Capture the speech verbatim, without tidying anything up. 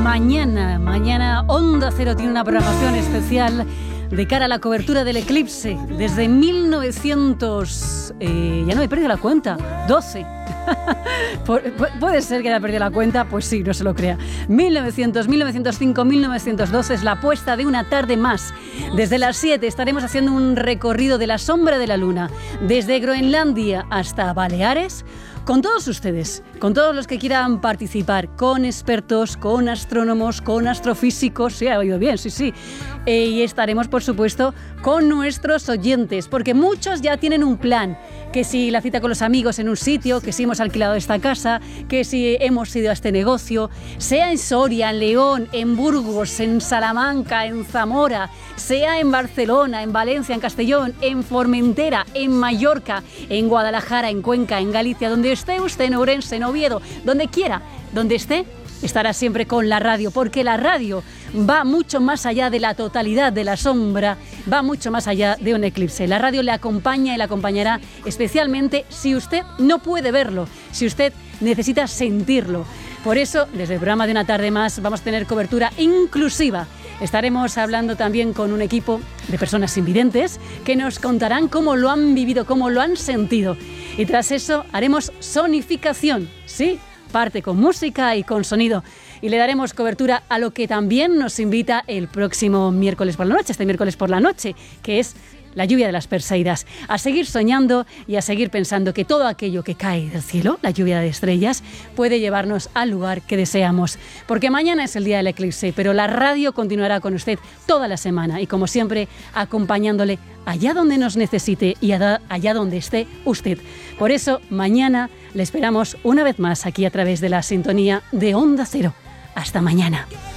mañana, mañana Onda Cero tiene una programación especial de cara a la cobertura del eclipse. Desde mil novecientos... Eh, ya no me he perdido la cuenta. doce. ¿Puede ser que haya perdido la cuenta? Pues sí, no se lo crea. mil novecientos, mil novecientos cinco, mil novecientos doce es la apuesta de una tarde más. Desde las siete estaremos haciendo un recorrido de la sombra de la luna, desde Groenlandia hasta Baleares, con todos ustedes, con todos los que quieran participar, con expertos, con astrónomos, con astrofísicos, sí, ha oído bien, sí, sí. Eh, y estaremos, por supuesto, con nuestros oyentes, porque muchos ya tienen un plan, que si la cita con los amigos en un sitio, que si hemos alquilado esta casa, que si hemos ido a este negocio, sea en Soria, en León, en Burgos, en Salamanca, en Zamora, sea en Barcelona, en Valencia, en Castellón, en Formentera, en Mallorca, en Guadalajara, en Cuenca, en Galicia, donde esté usted, en Ourense, en Oviedo, donde quiera, donde esté, estará siempre con la radio, porque la radio va mucho más allá de la totalidad de la sombra, va mucho más allá de un eclipse. La radio le acompaña y le acompañará especialmente si usted no puede verlo, si usted necesita sentirlo. Por eso, desde el programa de Una Tarde Más, vamos a tener cobertura inclusiva. Estaremos hablando también con un equipo de personas invidentes que nos contarán cómo lo han vivido, cómo lo han sentido. Y tras eso haremos sonificación, ¿sí? Parte con música y con sonido. Y le daremos cobertura a lo que también nos invita el próximo miércoles por la noche, este miércoles por la noche, que es la lluvia de las Perseidas. A seguir soñando y a seguir pensando que todo aquello que cae del cielo, la lluvia de estrellas, puede llevarnos al lugar que deseamos. Porque mañana es el día del eclipse, pero la radio continuará con usted toda la semana y, como siempre, acompañándole allá donde nos necesite y allá donde esté usted. Por eso, mañana le esperamos una vez más aquí a través de la sintonía de Onda Cero. Hasta mañana.